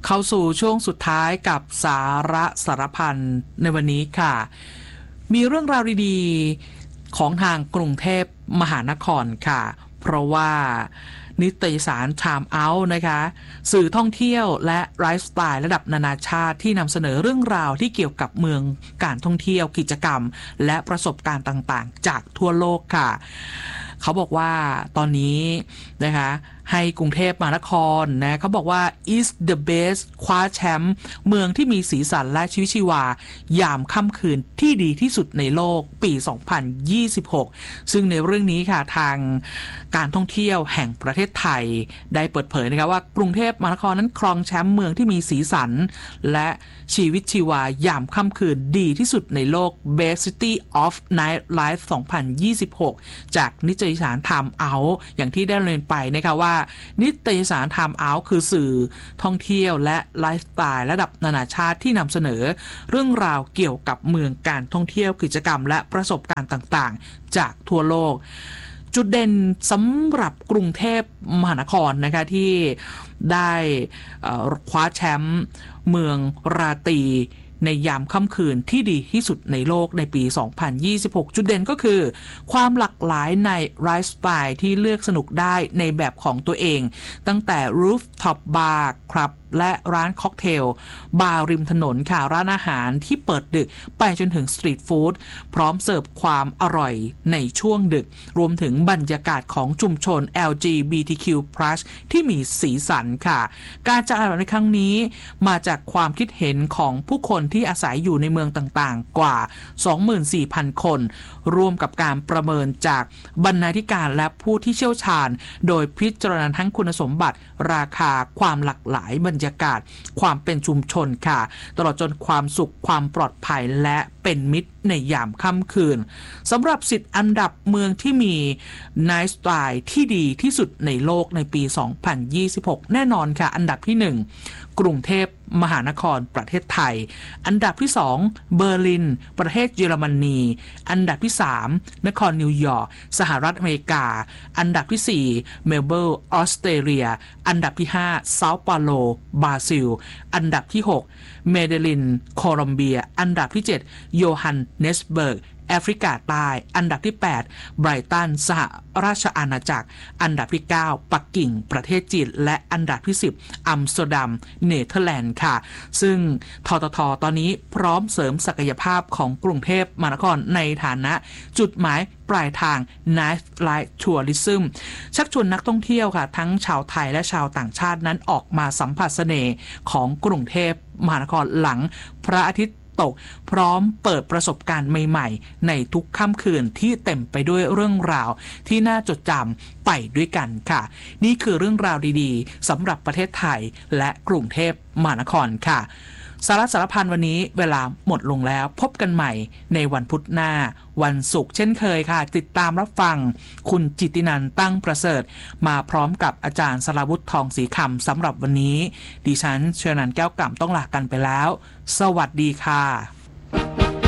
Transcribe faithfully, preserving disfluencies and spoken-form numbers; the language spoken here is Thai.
เข้าสู่ช่วงสุดท้ายกับสาระสารพันในวันนี้ค่ะมีเรื่องราวดีๆของทางกรุงเทพมหานครค่ะเพราะว่านิตยสาร Time Out นะคะสื่อท่องเที่ยวและไลฟ์สไตล์ระดับนานาชาติที่นำเสนอเรื่องราวที่เกี่ยวกับเมืองการท่องเที่ยวกิจกรรมและประสบการณ์ต่างๆจากทั่วโลกค่ะเขาบอกว่าตอนนี้นะคะให้กรุงเทพมหานครนะเขาบอกว่า is the best คว้าแชมป์เมืองที่มีสีสันและชีวิตชีวายามค่ำคืนที่ดีที่สุดในโลกปี สองพันยี่สิบหก ซึ่งในเรื่องนี้ค่ะทางการท่องเที่ยวแห่งประเทศไทยได้เปิดเผยนะคะว่ากรุงเทพมหานครนั้นครองแชมป์เมืองที่มีสีสันและชีวิตชีวายามค่ำคืนดีที่สุดในโลก Best City of Nightlife สองพันยี่สิบหก จากนิตยสาร Time Out อย่างที่ได้เรียนไปนะคะว่านิตยสาร Time Out คือสื่อท่องเที่ยวและไลฟ์สไตล์ระดับนานาชาติที่นำเสนอเรื่องราวเกี่ยวกับเมืองการท่องเที่ยวกิจกรรมและประสบการณ์ต่างๆจากทั่วโลกจุดเด่นสำหรับกรุงเทพมหานครนะคะที่ได้คว้าแชมป์เมืองราตรีในยามค่ำคืนที่ดีที่สุดในโลกในปี สองพันยี่สิบหก จุดเด่นก็คือความหลากหลายในไลฟ์สไตล์ที่เลือกสนุกได้ในแบบของตัวเองตั้งแต่ Rooftop Bar ครับและร้านค็อกเทลบาร์ริมถนนค่ะร้านอาหารที่เปิดดึกไปจนถึงสตรีทฟู้ดพร้อมเสิร์ฟความอร่อยในช่วงดึกรวมถึงบรรยากาศของชุมชน แอล จี บี ที คิว พลัส ที่มีสีสันค่ะการจัดในครั้งนี้มาจากความคิดเห็นของผู้คนที่อาศัยอยู่ในเมืองต่างๆกว่า สองหมื่นสี่พัน คนร่วมกับการประเมินจากบรรณาธิการและผู้ที่เชี่ยวชาญโดยพิจารณาทั้งคุณสมบัติราคาความหลากหลายบรรยากาศความเป็นชุมชนค่ะตลอดจนความสุขความปลอดภัยและเป็นมิตรในยามค่ำคืนสำหรับสิบอันดับเมืองที่มีไนท์สไตล์ที่ดีที่สุดในโลกในปี สองพันยี่สิบหก แน่นอนค่ะอันดับที่หนึ่งกรุงเทพมหานครประเทศไทยอันดับที่สองเบอร์ลินประเทศเยอรมนีอันดับที่สามนครนิวยอร์กสหรัฐอเมริกาอันดับที่สี่เมลเบิร์นออสเตรเลียอันดับที่ห้าเซาเปาโลบราซิลอันดับที่หกเมเดลินโคลอมเบียอันดับที่เจ็ดโยฮันเนสเบิร์กแอฟริกาใต้อันดับที่แปดไบรตันสหราชอาณาจักรอันดับที่เก้าปักกิ่งประเทศจีนและอันดับที่สิบอัมสเตอร์ดัมเนเธอร์แลนด์ค่ะซึ่งทททตอนนี้พร้อมเสริมศักยภาพของกรุงเทพมหานครในฐานะจุดหมายปลายทาง Night Life Tourism ชักชวนนักท่องเที่ยวค่ะทั้งชาวไทยและชาวต่างชาตินั้นออกมาสัมผัสเสน่ห์ของกรุงเทพมหานครหลังพระอาทิตย์ตกพร้อมเปิดประสบการณ์ใหม่ๆในทุกค่ำคืนที่เต็มไปด้วยเรื่องราวที่น่าจดจำไปด้วยกันค่ะนี่คือเรื่องราวดีๆสำหรับประเทศไทยและกรุงเทพมหานครค่ะสาระสารพันวันนี้เวลาหมดลงแล้วพบกันใหม่ในวันพุธหน้าวันศุกร์เช่นเคยค่ะติดตามรับฟังคุณจิตตินันท์ตั้งประเสริฐมาพร้อมกับอาจารย์สราวุธทองศรีคำสำหรับวันนี้ดิฉันเชอนันท์แก้วกล่ำต้องลากันไปแล้วสวัสดีค่ะ